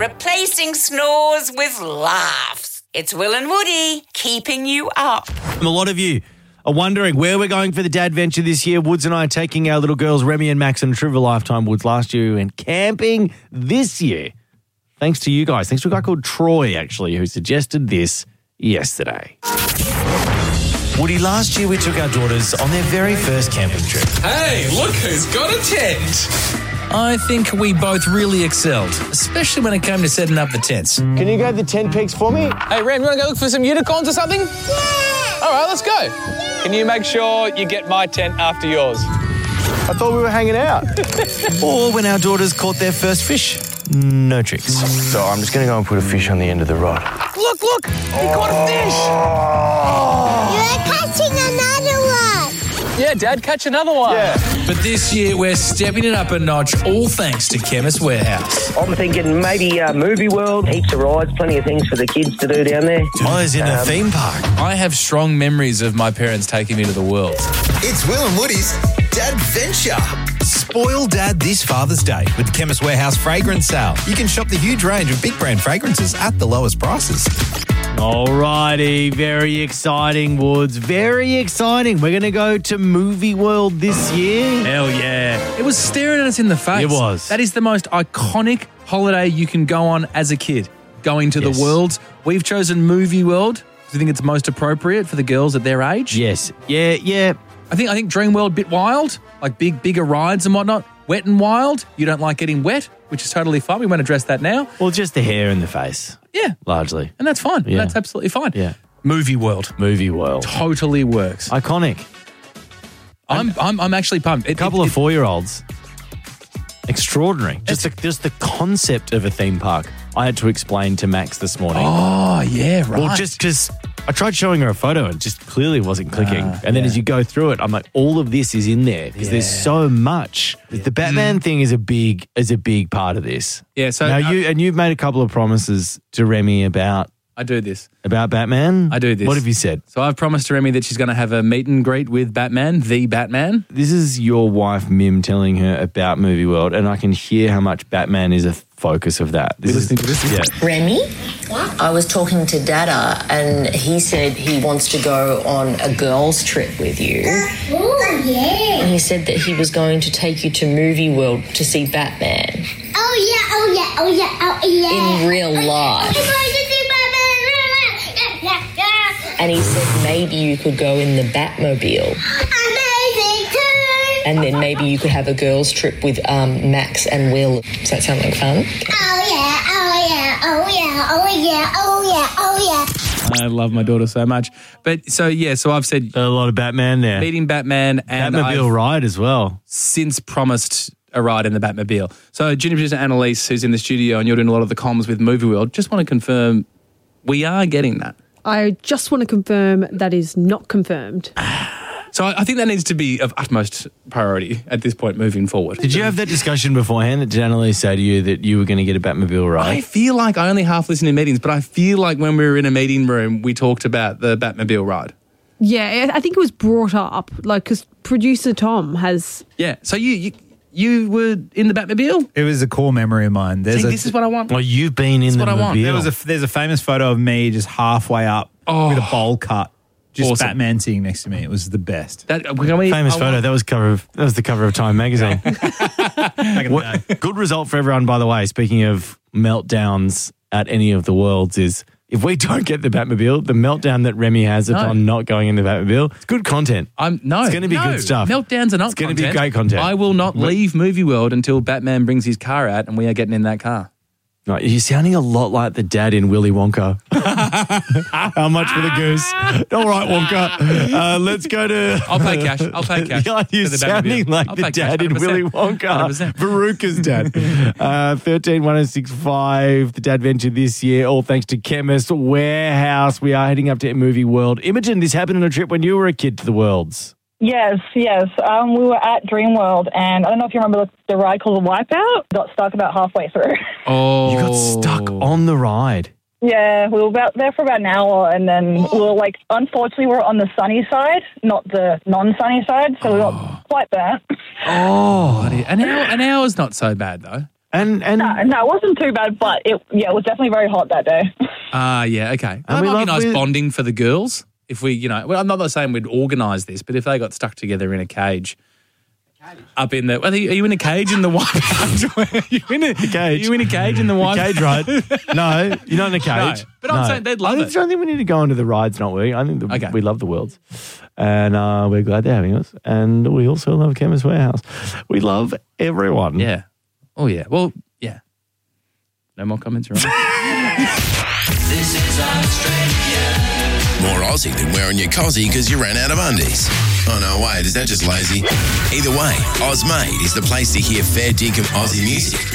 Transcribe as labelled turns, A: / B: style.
A: replacing snores with laughs. It's Will and Woody keeping you up.
B: A lot of you are wondering where we're going for the dad venture this year. Woods and I are taking our little girls, Remy and Max, on a trip of a lifetime. Woods last year and camping this year. Thanks to you guys. Thanks to a guy called Troy, actually, who suggested this yesterday. Woody, last year we took our daughters on their very first camping trip.
C: Hey, look who's got a tent. I think we both really excelled, especially when it came to setting up the tents.
B: Can you go to the tent peaks for me?
C: Hey, Ren, you want to go look for some unicorns or something? Yeah! All right, let's go. Can you make sure you get my tent after yours?
B: I thought we were hanging out. Or when our daughters caught their first fish. No tricks. So I'm just going to go and put a fish on the end of the rod.
C: Look, we caught a fish.
D: You're catching another one.
C: Yeah, Dad, catch another one.
B: Yeah.
C: But this year we're stepping it up a notch, all thanks to Chemist Warehouse.
E: I'm thinking maybe Movie World, heaps of rides, plenty of things for the kids to do down there.
B: Oh, is in a theme park.
C: I have strong memories of my parents taking me to the world.
F: It's Will and Woody's Dad Venture. Spoil Dad this Father's Day with the Chemist Warehouse fragrance sale. You can shop the huge range of big brand fragrances at the lowest prices.
B: Alrighty, very exciting, Woods. Very exciting. We're going to go to Movie World this year. Hell yeah.
C: It was staring at us in the face.
B: It was.
C: That is the most iconic holiday you can go on as a kid, going to the worlds. We've chosen Movie World. Do you think it's most appropriate for the girls at their age?
B: Yes. Yeah.
C: I think Dream World, bit wild, like bigger rides and whatnot. Wet and wild. You don't like getting wet, which is totally fine. We won't address that now.
B: Well, just the hair and the face.
C: Yeah.
B: Largely.
C: And that's fine.
B: Yeah.
C: That's absolutely fine.
B: Yeah.
C: Movie World.
B: Movie World.
C: Totally works.
B: Iconic.
C: I'm actually pumped.
B: A couple of 4-year-olds. Extraordinary. Just the concept of a theme park. I had to explain to Max this morning.
C: Oh, yeah, right.
B: Well, just because I tried showing her a photo and it just clearly wasn't clicking. And then as you go through it, I'm like, all of this is in there because there's so much. The Batman thing is a big part of this.
C: Yeah. So
B: now you've made a couple of promises to Remy about
C: I do this.
B: About Batman?
C: I do this.
B: What have you said?
C: So I've promised to Remy that she's going to have a meet and greet with Batman, the Batman.
B: This is your wife, Mim, telling her about Movie World, and I can hear how much Batman is a focus of that.
C: Listening to this?
B: Yeah.
G: Remy, I was talking to Dada, and he said he wants to go on a girls' trip with you.
D: Oh, yeah.
G: And he said that he was going to take you to Movie World to see Batman.
D: Oh, yeah.
G: In real life.
D: I'm going to see Batman.
G: And he said maybe you could go in the Batmobile.
D: Amazing too.
G: And then maybe you could have a girls' trip with Max and Will. Does that sound like fun?
D: Oh yeah.
C: I love my daughter so much. But so I've said
B: a lot of Batman there.
C: Meeting Batman and
B: Batmobile ride as well.
C: Since promised a ride in the Batmobile. So junior producer Annalise, who's in the studio and you're doing a lot of the comms with Movie World, just want to confirm we are getting that.
H: I just want to confirm that is not confirmed.
C: So I think that needs to be of utmost priority at this point moving forward.
B: Did you have that discussion beforehand? Did Annalise say to you that you were going to get a Batmobile ride?
C: I feel like I only half listen to meetings, but I feel like when we were in a meeting room, we talked about the Batmobile ride.
H: Yeah, I think it was brought up, because producer Tom has...
C: Yeah, so you were in the Batmobile?
I: It was a core memory of mine.
C: This is what I want.
B: Well, you've been in the Mobile.
I: There's a famous photo of me just halfway up with a bowl cut. Just awesome. Batman sitting next to me. It was the best.
B: Famous photo. That was the cover of Time magazine. Good result for everyone, by the way. Speaking of meltdowns at any of the worlds, is if we don't get the Batmobile, the meltdown that Remy has upon not going in the Batmobile, it's good content. It's going to be good stuff.
C: Meltdowns are not.
B: It's going to be great content.
C: I will not leave Movie World until Batman brings his car out and we are getting in that car.
B: Right, you're sounding a lot like the dad in Willy Wonka. How much for the goose? All right, Wonka. Let's go to...
C: I'll pay cash.
B: Yeah, you're sounding like the dad in Willy Wonka.
C: 100%.
B: Veruca's dad. 131065, the dad venture this year, all thanks to Chemist Warehouse. We are heading up to Movie World. Imogen, this happened on a trip when you were a kid to the Worlds.
J: Yes. We were at Dreamworld, and I don't know if you remember the ride called the Wipeout. Got stuck about halfway through.
B: Oh. You got stuck on the ride?
J: Yeah, we were there for about an hour, and then we were unfortunately, we're on the sunny side, not the non-sunny side, so we got quite burnt.
C: Oh. An hour's not so bad, though.
B: And
J: No, it wasn't too bad, but it was definitely very hot that day.
C: Yeah, okay.
B: And
C: That
B: we
C: might be
B: love
C: nice
B: with-
C: bonding for the girls. If we, well, I'm not saying we'd organise this, but if they got stuck together in a cage. Up in the, are you in a cage in the white? Are you in a
B: cage?
C: Are you in a cage in the white?
B: Cage ride? No, you're not in a cage.
C: No, but I'm saying they'd love
B: I
C: it.
B: don't think we need to go into the rides, not we? I think we love the Worlds. And we're glad they're having us. And we also love Chemist Warehouse. We love everyone.
C: Yeah. Oh, yeah. Well, yeah. No more comments, right?
K: This is Australia.
L: More Aussie than wearing your cozzy because you ran out of undies. Oh, no, wait, is that just lazy? Either way, Ozmade is the place to hear fair dinkum Aussie music.